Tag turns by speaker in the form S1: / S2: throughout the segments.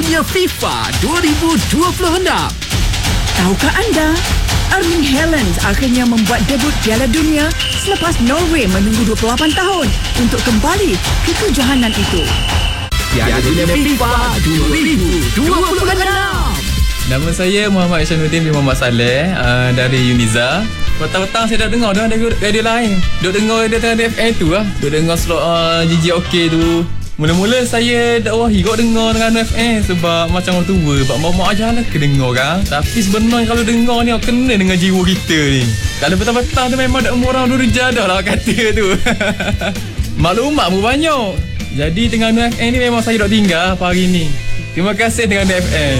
S1: Dunia FIFA 2026.
S2: Tahukah anda? Erling Haaland akhirnya membuat debut Piala Dunia selepas Norway menunggu 28 tahun untuk kembali ke kejohanan itu.
S1: Piala Dunia FIFA 2026.
S3: Nama saya Muhammad Ishanuddin bin Muhammad Saleh dari Uniza. Petang-petang saya dah dengar dah dari radio lain. Duk dengar dia tengah FM tu lah. Duk dengar slot GGOK tu. Mula-mula saya dakwahi kau dengar dengan FM sebab macam orang tua, sebab mak-mak ajar lah ke dengar kan. Tapi sebenarnya kalau dengar ni kena dengan jiwa kita ni. Kalau petang-petang tu memang dak umur orang durja dah lah kata tu. Maklumat pun banyak. Jadi dengan FM ni memang saya dak tinggal pagi ni. Terima kasih dengan FM.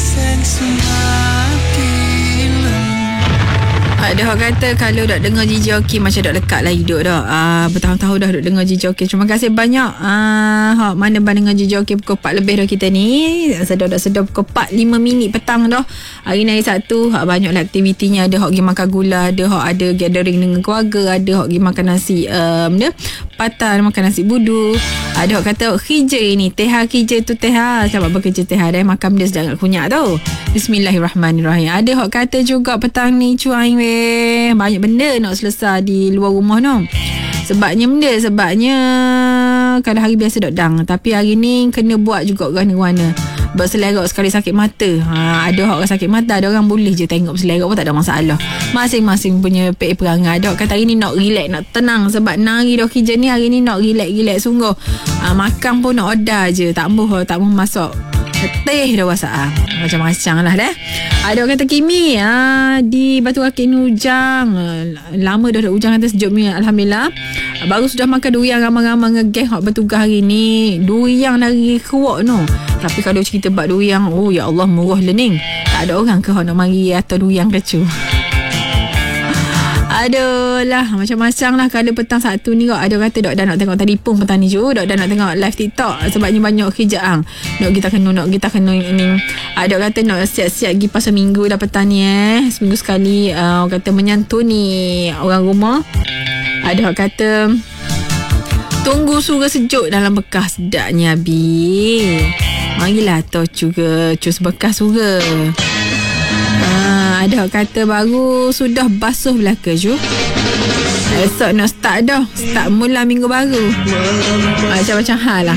S4: Ada orang kata kalau dak dengar GGOK macam dak lekat lah hidup dah. Bertahun-tahun dah duk dengar GGOK. Terima kasih banyak. Mana dengan GGOK pukul 4 lebih dah kita ni. Sedar pukul 4 5 minit petang dah. Hari ni hari Sabtu, banyaklah aktivitinya. Ada hok pergi makan gula, ada hok ada gathering dengan keluarga, ada hok pergi makan nasi patan, makan nasi budu. Ada hok kata khijai ni, teha khijai tu teha. Sebab bekerja teha dah makan dia sedang kunyak tu. Bismillahirrahmanirrahim. Ada hok kata juga petang ni cuai banyak benda nak selesai di luar rumah no. Sebabnya kalau hari biasa dok dang, tapi hari ni kena buat juga warna-warna. Berselerak sekali sakit mata. Ada orang sakit mata, ada orang boleh je tengok berselerak pun tak ada masalah. Masing-masing punya perangai. Ada orang kata hari ni nak relax, nak tenang sebab nari dah kerja ni, hari ni nak relax sungguh. Makan pun nak order je, tak mahu masuk teh dah wasak. Macam-macam lah dah. Ada orang kata Kimi di Batu Rakit ni hujang. Lama dah hujang, kata sejuk ni. Alhamdulillah. Baru sudah makan durian, ramai-ramai ngegeng hak bertugas hari ni. Durian dari Keruak no. Tapi kalau cerita bab durian, oh ya Allah, murah lening. Tak ada orang ke nak mari atau durian kecu. Aduh lah, macam-macam lah. Kalau petang Sabtu ni ada kata dah nak tengok telefon petang ni juga, dah nak tengok live TikTok sebabnya banyak kerjaan. Nak kita kena ni. Ada kata nak siap-siap pergi pasal minggu dah petang ni seminggu sekali. Orang kata menyantuni orang rumah. Ada orang kata tunggu surga sejuk dalam bekas sedapnya Abi. Marilah tocu bekas surga. Ada orang kata baru sudah basuh belaka ju. Esok nak start dah. Start mula minggu baru. Macam-macam hal lah.